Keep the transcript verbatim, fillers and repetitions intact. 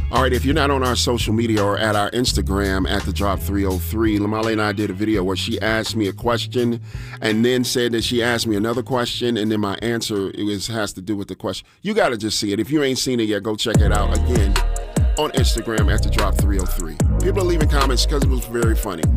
All right, if you're not on our social media or at our Instagram at the drop three oh three, Lamale and I did a video where she asked me a question and then said that she asked me another question, and then my answer it was has to do with the question. You got to just see it. If you ain't seen it yet, go check it out again on Instagram at the drop three oh three. People are leaving comments because it was very funny.